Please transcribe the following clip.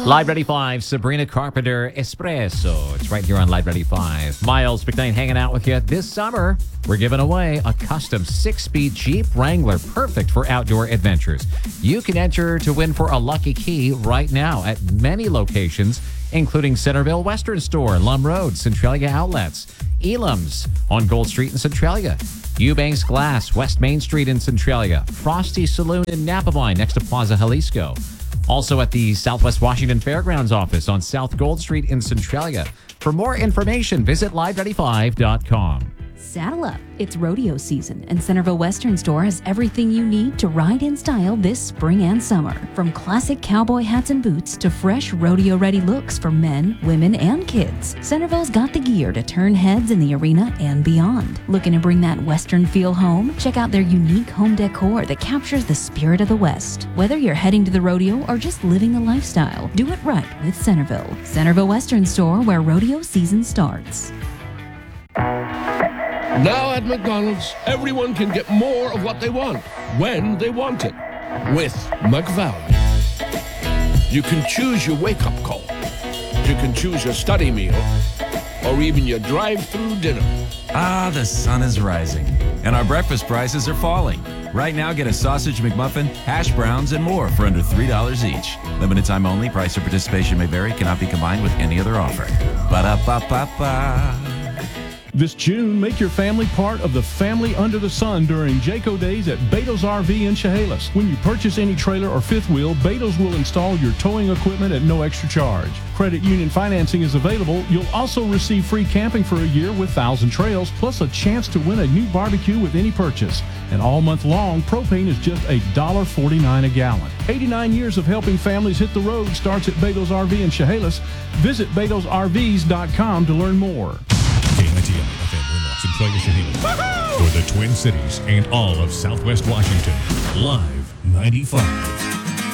Live Ready 5, Sabrina Carpenter, Espresso. It's right here on Live Ready 5. Miles McKnight hanging out with you. This summer, we're giving away a custom 6-speed Jeep Wrangler, perfect for outdoor adventures. You can enter to win for a lucky key right now at many locations, including Centerville Western Store, Lum Road, Centralia Outlets, Elam's on Gold Street in Centralia, Eubanks Glass, West Main Street in Centralia, Frosty Saloon in Napawine next to Plaza Jalisco. Also at the Southwest Washington Fairgrounds office on South Gold Street in Centralia. For more information, visit liveready5.com. Saddle up. It's rodeo season, and Centerville Western Store has everything you need to ride in style this spring and summer. From classic cowboy hats and boots to fresh rodeo-ready looks for men, women, and kids, Centerville's got the gear to turn heads in the arena and beyond. Looking to bring that Western feel home? Check out their unique home decor that captures the spirit of the West. Whether you're heading to the rodeo or just living the lifestyle, do it right with Centerville. Centerville Western Store, where rodeo season starts. Now at McDonald's, everyone can get more of what they want, when they want it, with McValue. You can choose your wake-up call. You can choose your study meal, or even your drive-through dinner. Ah, the sun is rising, and our breakfast prices are falling. Right now, get a sausage McMuffin, hash browns, and more for under $3 each. Limited time only. Price or participation may vary. Cannot be combined with any other offer. Ba-da-ba-ba-ba. This June, make your family part of the Family Under the Sun during Jayco Days at Beto's RV in Chehalis. When you purchase any trailer or fifth wheel, Beto's will install your towing equipment at no extra charge. Credit union financing is available. You'll also receive free camping for a year with 1,000 Trails, plus a chance to win a new barbecue with any purchase. And all month long, propane is just $1.49 a gallon. 89 years of helping families hit the road starts at Beto's RV in Chehalis. Visit BetosRVs.com to learn more. KMTL FM Winlock, Centralia, Chehalis. For the Twin Cities and all of Southwest Washington. Live 95.